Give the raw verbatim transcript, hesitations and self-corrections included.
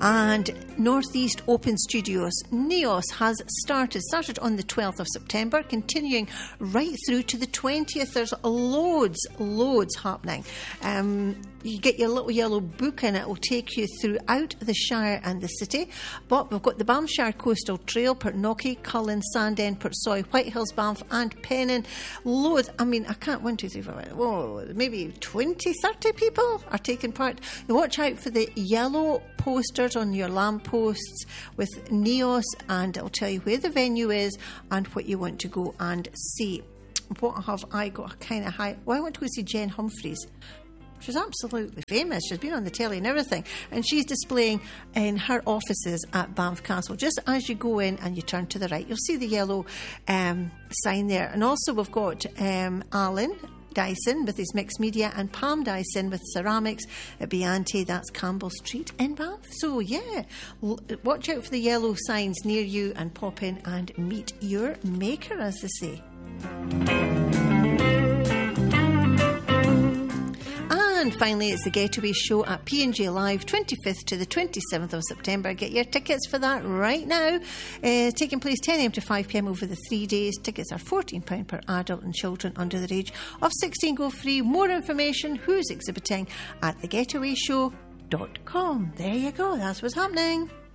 And Northeast Open Studios, NEOS, has started. Started on the twelfth of September, continuing right through to the twentieth. There's loads, loads happening. Um, you get your little yellow book and it will take you throughout the Shire and the city. But we've got the Banffshire Coastal Trail, Portnocky, Cullen, Sandend, Portsoy, Whitehills, Banff and Pennon. Loads. I mean, I can't, one, two, three, four, five, whoa, maybe twenty, thirty people are taking part. Now watch out for the yellow posters on your lampposts with NEOS, and it'll tell you where the venue is and what you want to go and see. What have I got a kind of high... Well, I want to go see Jen Humphreys. She's absolutely famous. She's been on the telly and everything. And she's displaying in her offices at Banff Castle. Just as you go in and you turn to the right, you'll see the yellow um, sign there. And also we've got um, Alan Dyson with his mixed media and Pam Dyson with ceramics at Biante. That's Campbell Street in Banff. So yeah, l- watch out for the yellow signs near you and pop in and meet your maker, as they say. And finally, it's the Getaway Show at P and J Live, twenty-fifth to the twenty-seventh of September. Get your tickets for that right now. Uh, taking place ten a.m. to five p.m. over the three days. Tickets are fourteen pounds per adult, and children under the age of sixteen go free. More information, who's exhibiting, at the getaway show dot com. There you go, that's what's happening.